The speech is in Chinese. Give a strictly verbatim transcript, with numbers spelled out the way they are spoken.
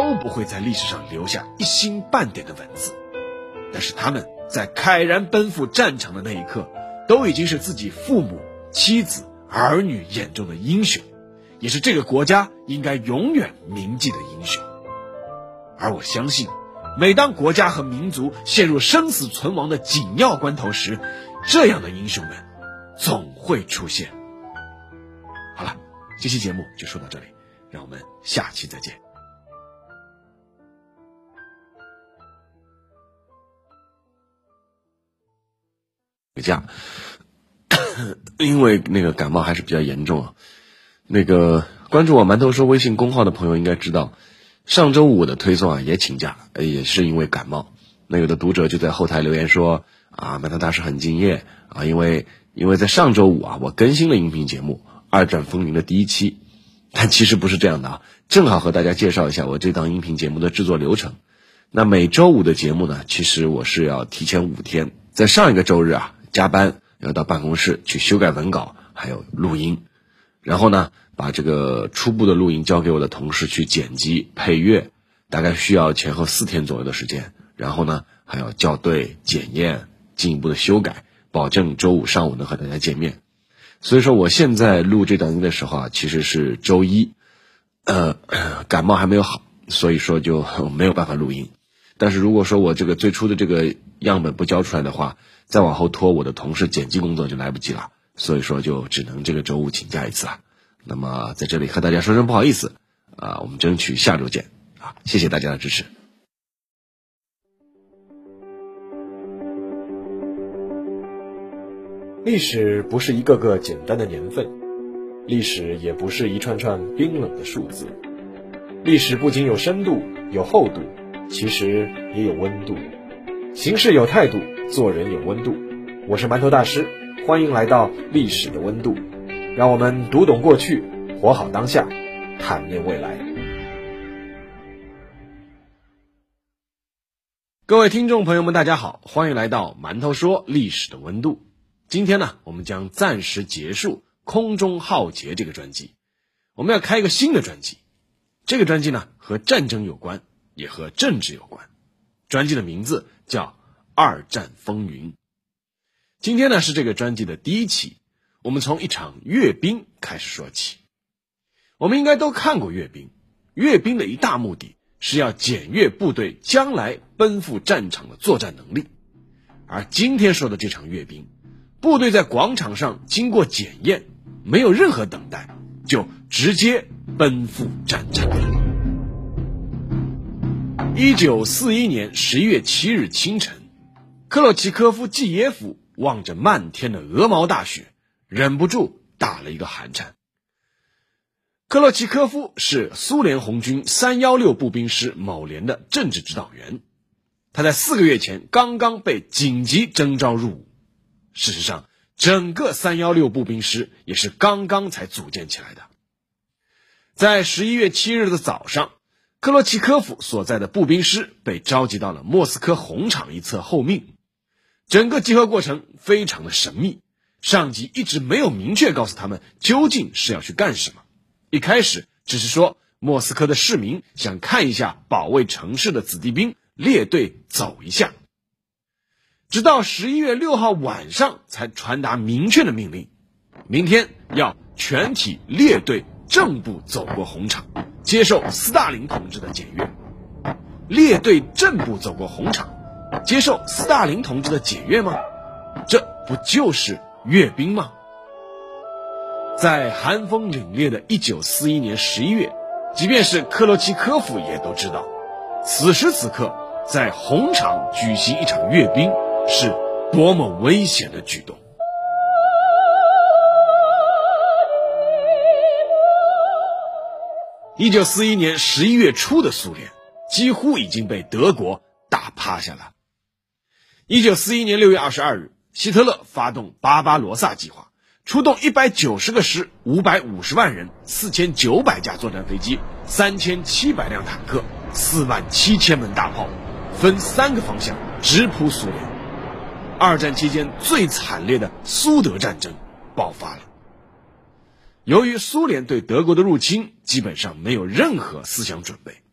都不会在历史上留下一星半点的文字，但是他们在慨然奔赴战场的那一刻，都已经是自己父母、妻子、儿女眼中的英雄，也是这个国家应该永远铭记的英雄。而我相信，每当国家和民族陷入生死存亡的紧要关头时，这样的英雄们总会出现。好了，这期节目就说到这里，让我们下期再见。回家，因为那个感冒还是比较严重啊。那个关注我馒头说微信公号的朋友应该知道，上周五的推送啊也请假，也是因为感冒。那有的读者就在后台留言说啊，馒头大师很敬业啊，因为因为在上周五啊我更新了音频节目《二战风云》的第一期，但其实不是这样的啊。正好和大家介绍一下我这档音频节目的制作流程。那每周五的节目呢，其实我是要提前五天，在上一个周日啊加班，要到办公室去修改文稿，还有录音，然后呢把这个初步的录音交给我的同事去剪辑配乐，大概需要前后四天左右的时间，然后呢还要校对检验，进一步的修改，保证周五上午能和大家见面。所以说我现在录这档音的时候啊，其实是周一，呃感冒还没有好，所以说就没有办法录音。但是如果说我这个最初的这个样本不交出来的话，再往后拖我的同事剪辑工作就来不及了，所以说就只能这个周五请假一次啊。那么在这里和大家说声不好意思啊，我们争取下周见啊！谢谢大家的支持。 历史不是一个个简单的年份，历史也不是一串串冰冷的数字。历史不仅有深度有厚度，其实也有温度。行事有态度，做人有温度。我是馒头大师，欢迎来到历史的温度，让我们读懂过去，活好当下，坦面未来。 各位听众朋友们大家好，欢迎来到馒头说历史的温度。今天呢，我们将暂时结束空中浩劫这个专辑，我们要开一个新的专辑。这个专辑呢，和战争有关，也和政治有关。专辑的名字叫《二战风云》。今天呢，是这个专辑的第一期，我们从一场阅兵开始说起。我们应该都看过阅兵，阅兵的一大目的是要检阅部队将来奔赴战场的作战能力。而今天说的这场阅兵，部队在广场上经过检验，没有任何等待，就直接奔赴战场。一九四一年十一月七日清晨，克洛奇科夫季耶夫望着漫天的鹅毛大雪，忍不住打了一个寒颤。克洛奇科夫是苏联红军三一六步兵师某连的政治指导员，他在四个月前刚刚被紧急征召入伍。事实上，整个三一六步兵师也是刚刚才组建起来的。在十一月七日的早上，克洛奇科夫所在的步兵师被召集到了莫斯科红场一侧候命。整个集合过程非常的神秘，上级一直没有明确告诉他们究竟是要去干什么。一开始只是说莫斯科的市民想看一下保卫城市的子弟兵列队走一下。直到十一月六号晚上才传达明确的命令，明天要全体列队正步走过红场，接受斯大林同志的检阅。列队正步走过红场，接受斯大林同志的检阅吗？这不就是阅兵吗？在寒风凛冽的一九四一年十一月，即便是克洛奇科夫也都知道，此时此刻在红场举行一场阅兵是多么危险的举动。一九四一年十一月初的苏联几乎已经被德国打趴下了。一九四一年六月二十二日，希特勒发动巴巴罗萨计划，出动一百九十个师、五百五十万人、四千九百架作战飞机、三千七百辆坦克、四万七千门大炮，分三个方向直扑苏联。二战期间最惨烈的苏德战争爆发了。由于苏联对德国的入侵基本上没有任何思想准备，